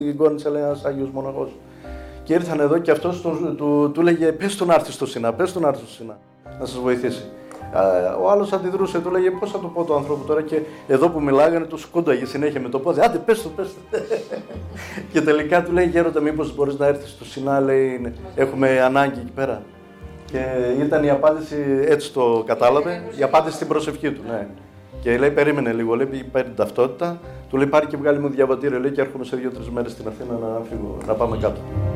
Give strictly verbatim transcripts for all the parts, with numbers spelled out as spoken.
Η Γκόνιτσα λέει ένας Άγιος Μοναχός. Και ήρθαν εδώ και αυτός του, του, του λέγε πες του να έρθει στο Σινά, πες του να έρθει στο Σινά, να σας βοηθήσει. Ο άλλος αντιδρούσε, του λέγε πώς θα το πω του ανθρώπου τώρα, και εδώ που μιλάγανε του σκούνταγε συνέχεια με το πόδι, άντε πες του, πες του. Και τελικά του λέει, γέροντα, μήπως μπορείς να έρθεις στο Σινά, λέει, έχουμε ανάγκη εκεί πέρα. Και ήταν η απάντηση, έτσι το κατάλαβε, η απάντηση στην προσευχή του, ναι. Και λέει, περίμενε λίγο, λέει, παίρνει την ταυτότητα, του λέει, πάρει και βγάλει μου διαβατήριο, λέει, και έρχομαι σε δύο-τρεις μέρες στην Αθήνα να φύγω, να πάμε κάτω.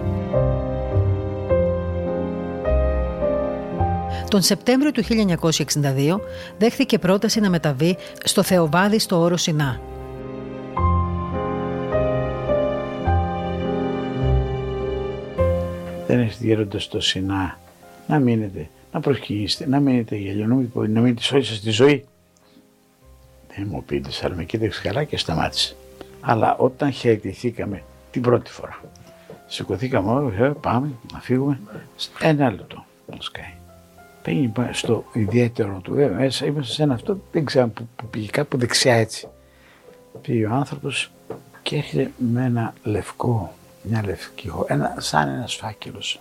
Τον Σεπτέμβριο του χίλια εννιακόσια εξήντα δύο δέχθηκε πρόταση να μεταβεί στο Θεοβάδι στο Όρο Σινά. Δεν έχετε γέροντα στο Σινά να μείνετε, να προσχυγήσετε, να μείνετε γέλιο, να μείνετε όλη σας τη ζωή. Δεν μου πείτε, αλλά με κοίταξε καλά και σταμάτησε. Αλλά όταν χαιρετηθήκαμε την πρώτη φορά, σηκωθήκαμε όλοι, πάμε να φύγουμε, ένα λεπτό να σκάει. Πήγαινε στο ιδιαίτερο του, βέβαια, μέσα είμαστε σε ένα αυτό, δεν ξέρω που, που πήγε κάπου δεξιά έτσι. Πήγε ο άνθρωπος και έρχεται με ένα λευκό, μια λευκή, ένα, σαν ένας φάκελος.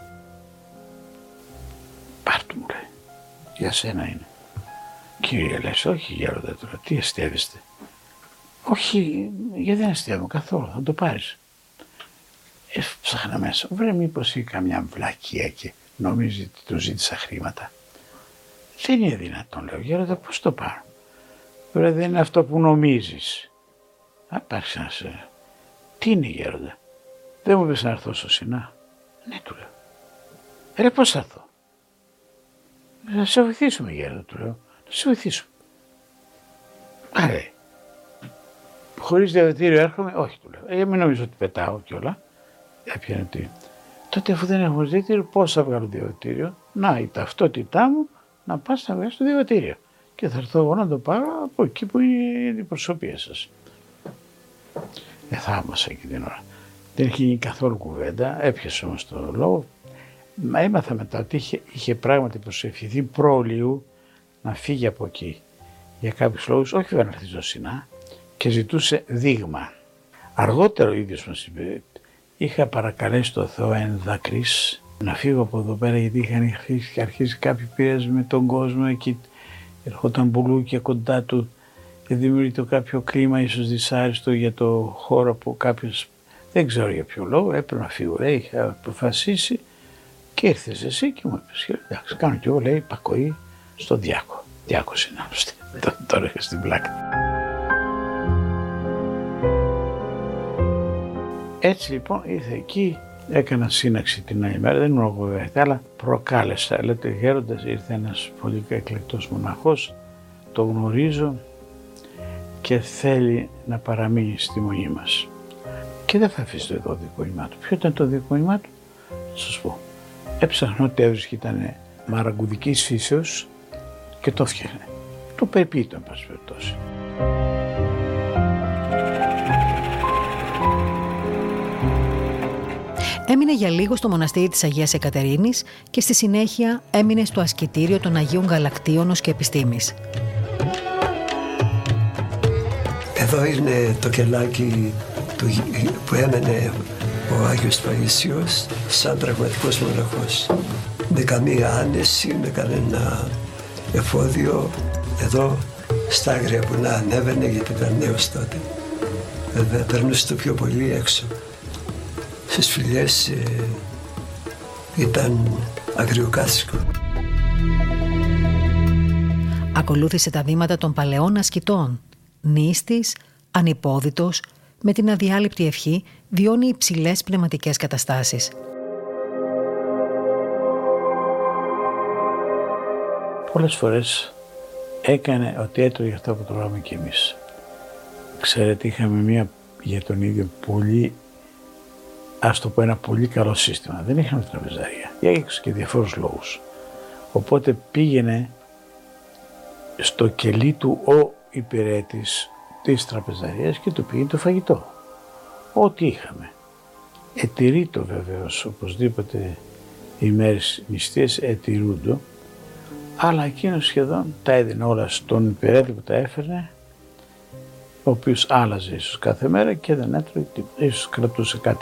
Πάρ' του, μου λέει, για σένα είναι. Κύριε, λες, όχι γέροντα τώρα, τι αστεύεστε. Όχι, γιατί δεν αστεύω καθόλου, θα το πάρεις. Έψαχνα μέσα, βρε μήπως ή καμιά βλακία και νομίζει ότι του ζήτησα χρήματα. Δεν είναι δυνατόν, λέω, γέροντα, πώς το πάρω. Βρε, δεν είναι αυτό που νομίζεις. Α, πάρεις να σε... Τι είναι, γέροντα, δεν μου πες να έρθω στο Σινά. Ναι, του λέω. Ρε, πώς θα έρθω. Να σε βοηθήσουμε, γέροντα, του λέω. Να σε βοηθήσουμε. Άρε. Χωρίς διαβατήριο έρχομαι. Όχι, του λέω. Ε, μην νομίζω ότι πετάω κιόλα. Έπιανε τι. Τότε, αφού δεν έχω διαβατήριο, πώς θα βγάλω διαβατήριο. Να, η ταυτότητά μου να πας να βγάλεις το διαβατήριο. Και θα έρθω εγώ να το πάρω από εκεί που είναι η αντιπροσωπεία σας. Ε, θαύμασα εκεί την ώρα. Δεν είχε γίνει καθόλου κουβέντα. Έπιασε όμως το λόγο. Μα έμαθα μετά ότι είχε, είχε πράγματι προσευχηθεί πρόλιου να φύγει από εκεί για κάποιους λόγους, όχι να έρθει στο Σινά, και ζητούσε δείγμα. Αργότερο ο ίδιος μας είπε, είχα παρακαλέσει το Θεό εν δάκρυς να φύγω από εδώ πέρα, γιατί είχαν αρχίσει, αρχίσει κάποιοι πειρασμοί με τον κόσμο, εκεί ερχόταν μπουλούκια κοντά του και δημιουργείται κάποιο κλίμα ίσως δυσάρεστο για το χώρο που κάποιος, δεν ξέρω για ποιο λόγο, έπρεπε να φύγω. Λέει, είχα αποφασίσει και ήρθες εσύ και μου είπες, εντάξει, κάνω κι εγώ, λέει, υπακοή στον Διάκο. Διάκος είναι άλλωστε, τώρα είχα στην πλάκα. Έτσι λοιπόν ήρθε εκεί, έκανα σύναξη την άλλη μέρα, δεν ήμουν εγώ βέβαια, αλλά προκάλεσα. Λέτε, γέροντας, ήρθε ένας πολύ εκλεκτός μοναχός, το γνωρίζω και θέλει να παραμείνει στη μονή μας. Και δεν θα αφήσει το εδώ δικαιωμά του. Ποιο ήταν το δικαιωμά του, θα σας πω. Έψαχνα ότι έβρισκε, ήταν μαραγκουδικής φύσεως και το φτιάχνε. Το περιποίητο, εν πάση περιπτώσει. Έμεινε για λίγο στο μοναστήρι της Αγίας Εκατερίνης και στη συνέχεια έμεινε στο ασκητήριο των Αγίων Γαλακτίωνος και Επιστήμης. Εδώ είναι το κελάκι του, που έμενε ο Άγιος Παΐσιος σαν πραγματικός μοναχός. Με καμία άνεση, με κανένα εφόδιο. Εδώ στα άγρια που να ανέβαινε, γιατί ήταν νέος τότε. Βέβαια περνούσε το πιο πολύ έξω. Στις φυλιές ε, ήταν αγριοκάτσικο. Ακολούθησε τα βήματα των παλαιών ασκητών. Νήστης, ανυπόδητος, με την αδιάλειπτη ευχή βιώνει υψηλές πνευματικές καταστάσεις. Πολλές φορές έκανε ότι έτρωγε αυτό που τρώγαμε κι εμείς. Ξέρετε, είχαμε μία για τον ίδιο πολύ, ας το πω, ένα πολύ καλό σύστημα. Δεν είχαμε τραπεζαρία, για και διαφόρους λόγους. Οπότε πήγαινε στο κελί του ο υπηρέτης της τραπεζαρίας και του πήγαινε το φαγητό. Ό,τι είχαμε. Ετηρείτο βεβαίως, οπωσδήποτε οι μέρες νηστείες ετηρούντο, αλλά εκείνος σχεδόν τα έδινε όλα στον υπηρέτη που τα έφερνε, ο οποίος άλλαζε ίσως κάθε μέρα και δεν έτρωγε τίποτα. Ίσως κρατούσε κάτι